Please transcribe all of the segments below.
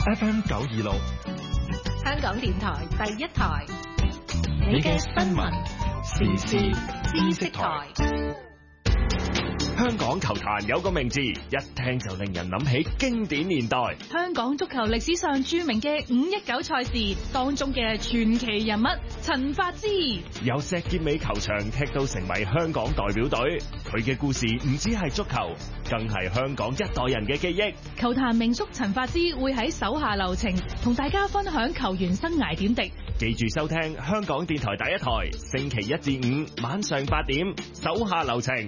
FM 926， 香港電台第一台， 你嘅新聞時事知識台。香港球壇有個名字，一聽就令人諗起經典年代。 香港足球歷史上著名嘅519賽事當中嘅傳奇人物陳發枝， 由石硤尾球場踢到成為香港代表隊，佢嘅故事唔止係足球，更係香港一代人嘅記憶。 球壇名宿陳發枝會喺手下留情，同大家分享球員生涯點滴。 記住收聽香港電台第一台，星期一至五晚上8點，手下留情。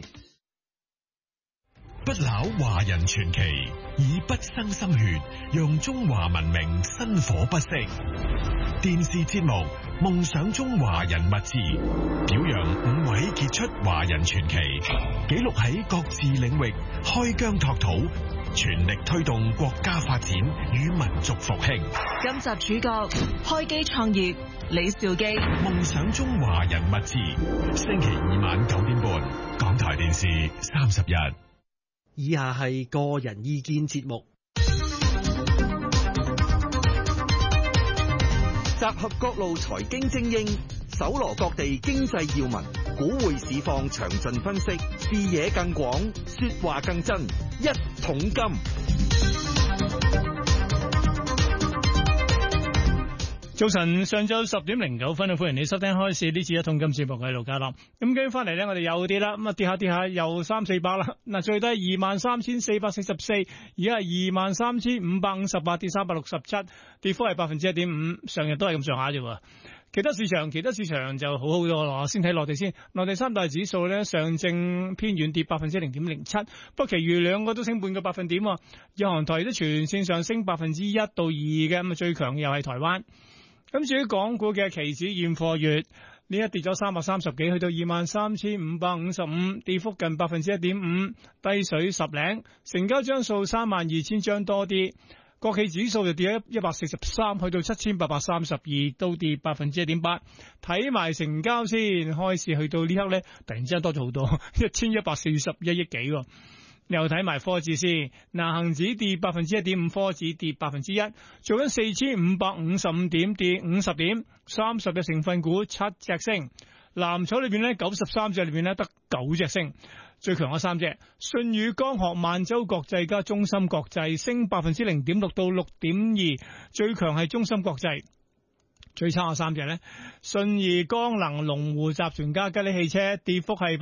不朽華人傳奇，以不生心血，讓中華文明薪火不息。電視節目《夢想中華人物誌》，表揚5位傑出華人傳奇，記錄喺各自領域開疆拓土，全力推動國家發展與民族復興。 今集主角開機創業李兆基，《 夢想中華人物誌》，星期二晚9點半，港台電視31。 以下係個人意見節目， 集合各路財經精英，搜羅各地經濟要聞，股匯市況詳盡分析，視野更廣，說話更真，一桶金。 早晨，上晝10點09分，歡迎你收聽開市呢次一桶金節目嘅盧家樂。咁跟翻嚟呢，我哋又跌啦，咁啊跌下又300-400啦。嗱，最低23,444，而家係23,558，跌367，跌幅係1.5%。上日都係咁上下啫。其他市場就好多咯。先睇內地先，內地三大指數呢，上證偏軟跌0.07%，不過其餘兩個都升半個百分點。日韓台都全線上升1%到2%嘅，咁啊最強又係台灣。咁至於港股嘅期指現貨月，呢一跌咗330幾，去到23,555，跌幅近1.5%，低水10零，成交張數32,000張多啲。國企指數就跌咗143，去到7,832，都跌1.8%。睇埋成交先，開市去到呢刻咧，突然之間多咗好多，1,141億幾。又睇埋科指先，恒指跌1.5%，科指跌1%，做緊4,555點，跌50點，30隻成分股7隻升，藍籌裏邊咧93隻裏邊咧得9隻升，最強嗰3隻，舜宇光學、萬洲國際加中芯國際升0.6%到6.2%，最強係中芯國際。最差嘅3隻咧，信義光能、龍湖集團加吉利汽車，跌幅係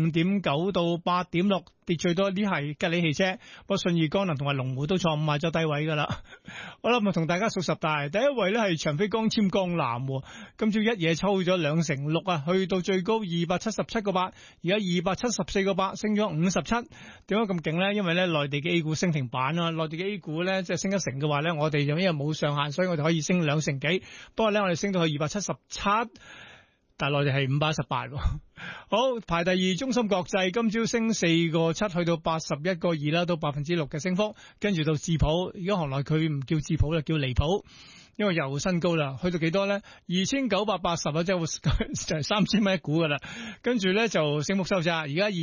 5.9%到8.6%，跌最多啲係吉利汽車，不過信義光能同埋龍湖都錯誤賣咗低位噶啦。好啦，咁同大家數十大，第一位咧係長飛光纖光纜，今朝一嘢抽咗2成6啊，去到最高277.8，而家274.8，升咗57。點解咁勁咧？因為咧內地嘅 A 股升停板啊，內地嘅 A 股咧即係升1成嘅話咧，我哋就因為冇上限，所以我哋可以升2成幾。不過咧我哋升到去277，但係內地係518。好，排第二中芯國際，今朝升4.7，去到81.2啦，到6%嘅升幅。跟住到智普，而家行內佢唔叫智普啦，叫離譜，因為又新高啦，去到幾多咧？2,980啊，即係3,000蚊一股噶啦。跟住咧就升幅收窄，而家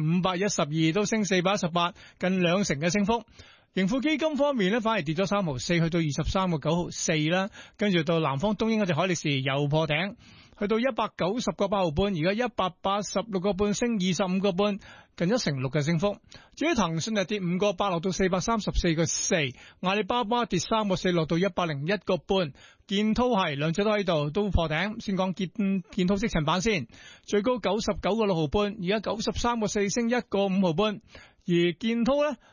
2,512，都升418，近2成嘅升幅。盈富基金方面咧，反而跌咗3毫4，去到23.9毫4啦。跟住到南方東英嗰隻海力士又破頂，去到190.8毫半，而家186個半，升25個半，近1成6嘅升幅。至於騰訊就跌5個8，落到434個4，阿里巴巴跌3個4，落到101個半。建滔係兩隻都喺度，都破頂。先講建滔積層板先，最高99.6毫半，而家93個4，升1個5毫半。而建滔咧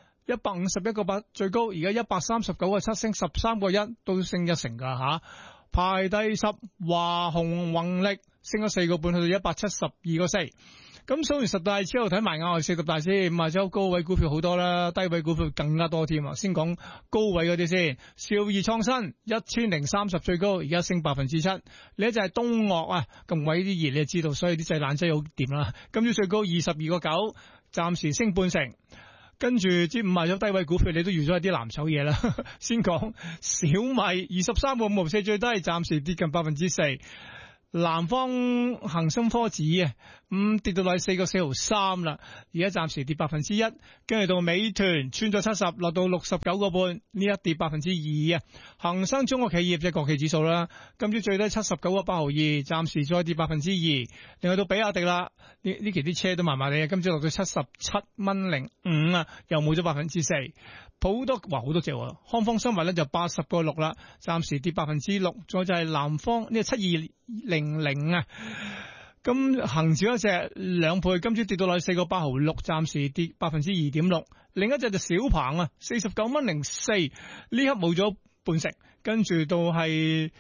151.8最高，而家139.7，升13個1，都升1成噶吓。排第10，華虹宏力升咗4個半，去到172個4。咁數完10大之後，睇埋亞外40大先，亞洲高位股票好多啦，低位股票更加多添啊。先講高位嗰啲先，兆易創新1030最高，而家升7%。呢一隻係東岳啊，咁鬼啲熱你就知道，所以啲製冷劑好掂啦。今朝最高22.9，暫時升半成。跟住接5賣咗低位股票，你都預咗一啲藍籌嘢啦。先講小米23.5毫4最低，暫時跌近4%。 南方恒生科指啊，跌到嚟4.43啦，而家暫時跌1%，跟住到美團穿咗70，落到69.5，呢一跌2%啊。恒生中國企業即係國企指數啦，今朝最低79.82，暫時再跌2%。另外到比亞迪啦，呢期啲車都麻麻地啊，今朝落到77.05啊，又冇咗4%。好多隻喎，康方生物咧就80.6啦，暫時跌6%。再就係南方呢個7200啊，咁恒指一隻2倍，今朝跌到落去4.86，暫時跌2.6%。另一隻就小鵬啊，49.04，呢刻冇咗半成，跟住到係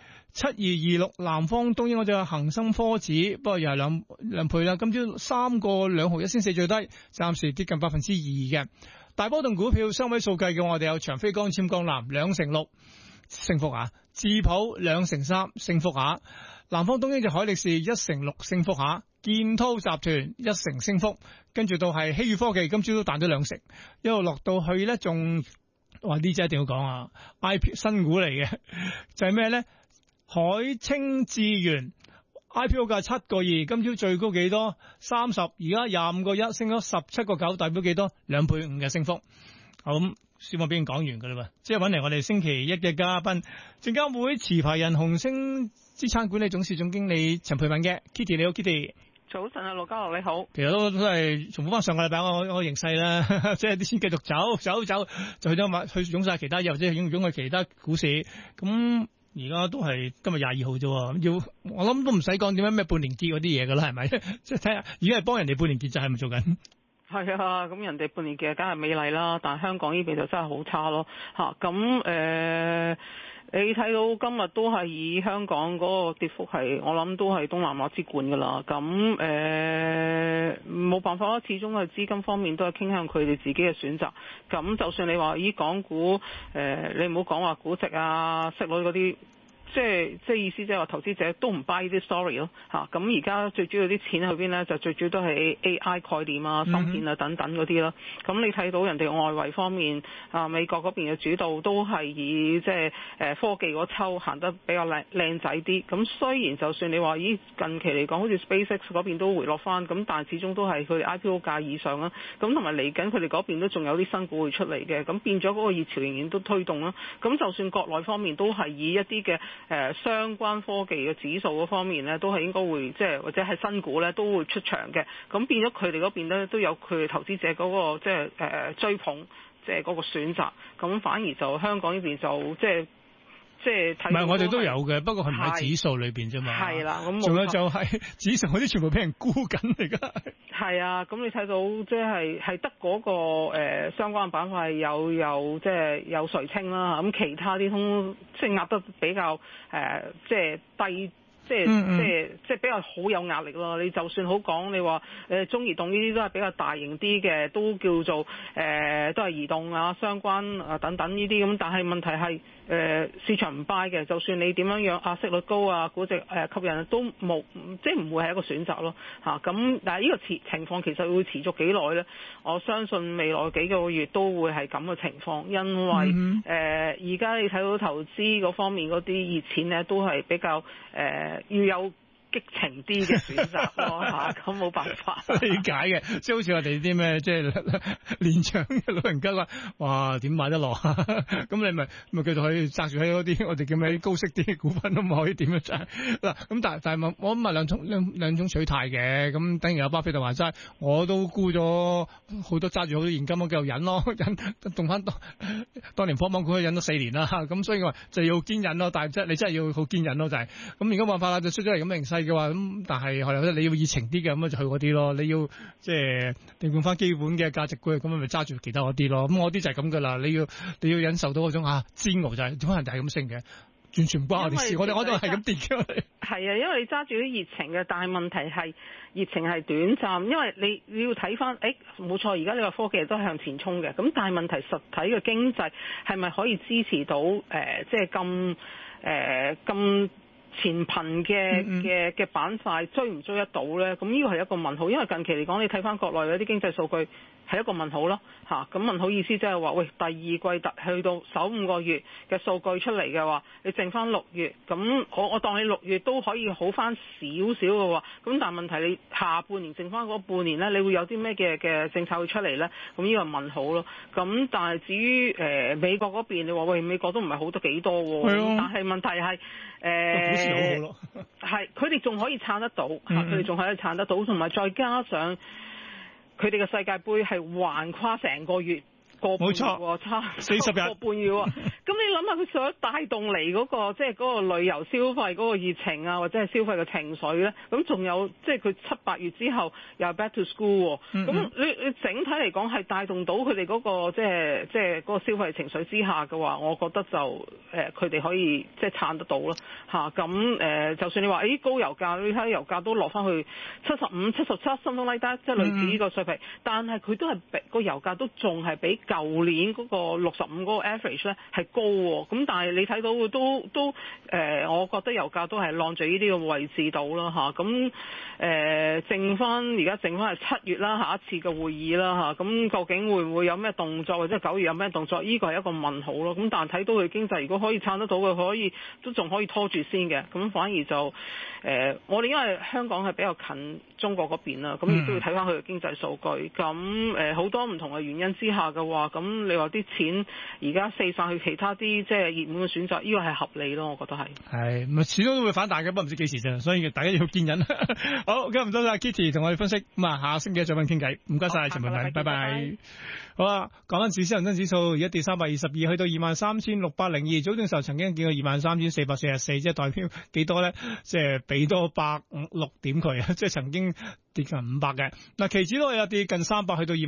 7226南方東英嗰隻恒生科指，不過又係兩倍啦，今朝3.2毫1仙4最低，暫時跌近2%嘅。大波動股票雙位數計嘅，我哋有長飛光纖鋼纜2.6%升幅啊，智普2.3%升幅啊，南方東英就海力士1.6%升幅啊，建滔集團1%升幅，跟住到係希宇科技今朝都彈咗2%，一路落到去咧仲話呢隻一定要講啊 ，IP 新股嚟嘅就係咩咧？海清智源 IPO 價7.2，今朝最高幾多？30，而家25.1，升咗17.9，代表幾多？2.5倍嘅升幅。好，咁先我俾你講完噶啦喎，即係揾嚟我哋星期一嘅嘉賓，證監會持牌人紅星資產管理董事總經理陳蓓敏嘅 Kitty， 你好 Kitty。 早晨啊，羅家樂你好。 其實都係重複翻上個禮拜我形勢啦，即係啲錢繼續走，就去湧晒其他嘢，或者湧去其他股市咁。而家都係今日22號啫，我諗都唔使講點樣咩半年結嗰啲嘢噶啦，係咪？即係睇下，而家係幫人哋半年結就係咪做緊？ 係啊，咁人哋半年結梗係美麗啦，但係香港呢邊就真係好差咯嚇。咁你睇到今日都係以香港嗰個跌幅係，我諗都係東南亞之冠噶啦。咁冇辦法啦，始終係資金方面都係傾向佢哋自己嘅選擇。咁就算你話依港股你唔好講話估值啊、息率嗰啲。即係意思即係話投資者都唔 buy 呢啲 story 咯嚇，咁而家最主要啲錢去邊咧？就最主要都係 AI 概念啊、芯片啊等等嗰啲啦。咁你睇到人哋外圍方面啊，美國嗰邊嘅主導都係以即係科技嗰抽行得比較靚仔啲。咁雖然就算你話近期嚟講，好似 SpaceX 嗰邊都回落翻，咁但係始終都係佢哋 IPO 價以上啦。咁同埋嚟緊佢哋嗰邊都仲有啲新股會出嚟嘅，咁變咗嗰個熱潮仍然都推動啦。咁就算國內方面都係以一啲嘅相關科技嘅指數嗰方面咧，都係應該會即係或者係新股咧都會出場嘅。咁變咗佢哋嗰邊咧都有佢哋投資者嗰個即係追捧，即係嗰個選擇。咁反而就香港呢邊就即係睇。唔係我哋都有嘅，不過係唔喺指數裏邊啫嘛。係啦，咁仲有就係指數嗰啲全部俾人沽緊嚟㗎。係啊，咁你睇到即係得嗰個相關板塊有即係有垂青啦，咁其他啲即係壓得比較即係低。即係比較好有壓力咯。你就算好講，你話中移動呢啲都係比較大型啲嘅，都叫做都係移動啊相關啊等等呢啲咁。但係問題係市場唔 buy 嘅，就算你點樣樣息率高啊、估值吸引都冇，即係唔會係一個選擇咯嚇。咁但係呢個情況其實會持續幾耐咧？我相信未來幾個月都會係咁嘅情況，因為而家你睇到投資嗰方面嗰啲熱錢咧，都係比較要有激情啲嘅選擇咯嚇，咁冇辦法理解嘅，即係好似我哋啲咩即係年長嘅老人家話，哇點買得落？咁你咪繼續可以揸住喺嗰啲我哋叫咩高息啲嘅股份都唔可以點樣揸嗱？咁但係我諗係兩種取態嘅，咁等於有巴菲特話齋，我都沽咗好多揸住好多現金，我繼續忍咯，動翻當年科網股忍咗4年啦，咁所以我話就要堅忍咯，但係你真係要好堅忍咯，就係咁而家冇辦法啦，就出咗嚟咁形勢嘅話，咁但係後來你要熱情啲嘅，咁就去嗰啲咯，你要即係利用翻基本嘅價值股，咁咪揸住其他嗰啲咯，咁我啲就係咁噶啦，你要忍受到嗰種煎熬就係點解人哋係咁升嘅，完全唔關我哋事，我哋係咁跌嘅。係啊，因為你揸住啲熱情嘅，但係問題係熱情係短暫，因為你要睇翻，冇錯，而家呢個科技都係向前衝嘅，咁但係問題實體嘅經濟係咪可以支持到即係咁前貧嘅板塊追唔追得到咧？咁呢個係一個問號，因為近期嚟講，你睇翻國內嗰啲經濟數據係一個問號咯嚇。咁問號意思即係話，喂，第二季去到首5個月嘅數據出嚟嘅話，你剩翻6月，咁我當你6月都可以好翻少少嘅喎。咁但係問題你下半年剩翻嗰半年咧，你會有啲咩嘅政策會出嚟咧？咁呢個問號咯。咁但係至於美國嗰邊，你話喂，美國都唔係好得幾多喎。但係問題係係佢哋仲可以撐得到，佢哋仲可以撐得到，同埋再加上佢哋嘅世界盃係橫跨成個月。冇錯，差40日個半月喎。咁你諗下，佢想帶動嚟嗰個即係嗰個旅遊消費嗰個熱情啊，或者係消費嘅情緒咧。咁仲有即係佢7、8月之後又 back to school 喎。咁你整體嚟講係帶動到佢哋嗰個即係嗰個消費情緒之下嘅話，我覺得就佢哋可以即係撐得到咯嚇。咁就算你話高油價，你睇油價都落翻去75、77 something like that，即係類似呢個水平，但係佢都係個油價都仲係比舊年嗰個65嗰個 average 咧係高喎，咁但係你睇到都我覺得油價都係晾住呢啲嘅位置度啦嚇，咁而家剩翻係7月啦，下一次嘅會議啦嚇，咁究竟會唔會有咩動作，或者9月有咩動作？呢個係一個問號咯。咁但係睇到佢經濟如果可以撐得到嘅，都仲可以拖住先嘅。咁反而就我哋因為香港係比較近中國嗰邊啦，咁亦都要睇翻佢嘅經濟數據。咁好多唔同嘅原因之下嘅話，咁你話啲錢而家四散去其他啲即係熱門嘅選擇，呢個係合理咯，我覺得係。係，咪始終都會反彈嘅，不過唔知幾時啫，所以大家要堅忍。好，今日唔該晒 Kitty 同我哋分析，咁啊下星期再揾傾偈，唔該晒陳文敏，拜拜。好啊，講緊市，恒生指數而家跌322，去到23,602，早段時候曾經見過23,444，即係代表幾多咧？即係俾多106點佢啊，即係曾經跌近500嘅。嗱，期指都有跌近300，去到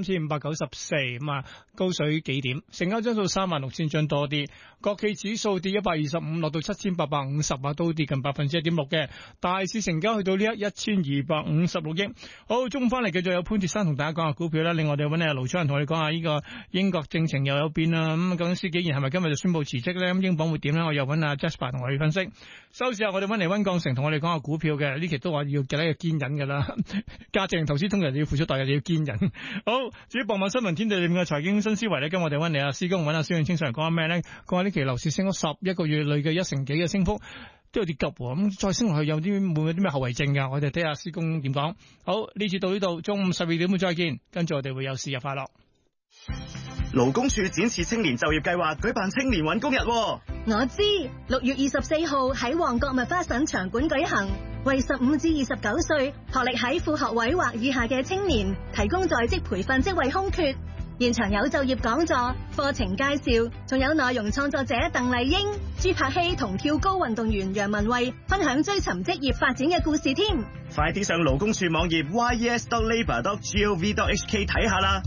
23,594，咁啊高水幾點？成交張數36,000張多啲。國企指數跌125，落到7,850啊，都跌近1.6%嘅。大市成交去到呢1,256億。好，中午翻嚟繼續有潘鐵珊同大家講下股票啦。另外我哋揾阿盧楚仁同我哋講下呢個英國政情又有變啦。咁究竟施紀賢係咪今日就宣布辭職咧？咁英鎊會點咧？我又揾阿 Jasper 同我哋分析。收市後我哋揾嚟溫鋼城同我哋講下股票嘅。呢期都話要記得要堅忍㗎啦。價值型投資通常要付出代價，要堅忍。好，至於傍晚新聞天地裏面嘅財經新思維咧，今日我哋揾嚟阿施工揾阿蕭永清上嚟講下咩咧？講下呢期樓市升咗11個月，累計1成幾嘅升幅，都有啲急喎。咁再升落去有啲會唔會有啲咩後遺症㗎？我哋睇下施工點講。好，呢次到呢度，中午12點會再見。跟住我哋會有事日快樂。 勞工處展示青年就業計劃舉辦青年搵工日。 我知，6月24號喺旺角麥花臣場館舉行，為15至29歲學歷喺副學位或以下嘅青年提供在職培訓職位空缺。現場有就業講座、課程介紹，仲有內容創作者鄧麗英、朱柏希同跳高運動員楊文慧分享追尋職業發展嘅故事添。 快啲上勞工處網頁 yes.labour.gov.hk 睇下啦。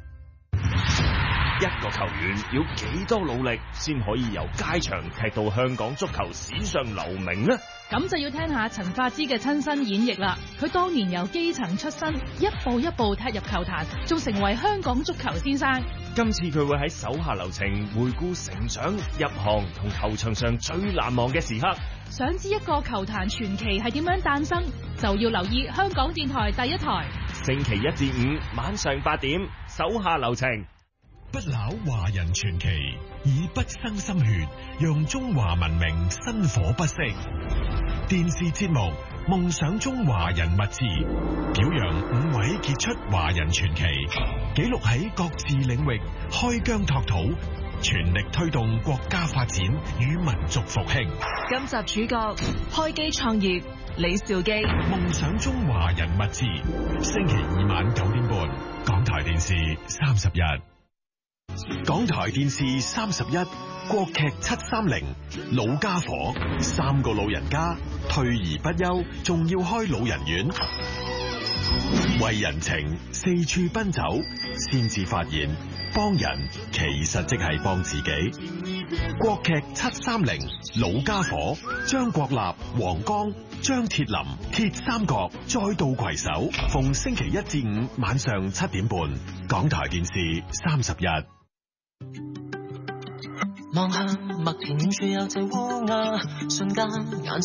一個球員要幾多努力先可以由街場踢到香港足球史上留名呢？ 咁就要聽下陳發之嘅親身演繹啦。佢當年由基層出身，一步一步踢入球壇，仲成為香港足球先生。 今次佢會喺手下留情，回顧成長、入行同球場上最難忘嘅時刻。 想知一個球壇傳奇係點樣誕生，就要留意香港電台第一台。 星期1至5晚上8點，手下留情。 不朽華人傳奇，以不生心血，讓中華文明薪火不息。電視節目《夢想中華人物誌》，表揚5位傑出華人傳奇，記錄喺各自領域開疆拓土，全力推動國家發展與民族復興。 今集主角開機創業李兆基。 夢想中華人物誌，星期2晚9點半，港台電視31。港台電視31，國劇730，老家伙，3個老人家退而不休，仲要開老人院，為人情四處奔走，先至發現幫人其實即係幫自己。國劇730，老家伙，張國立、黃剛、張鐵林，鐵三角再度攜手，逢星期1至5晚上7點半，港台電視31。 望向麥田遠處有隻烏鴉，瞬間眼前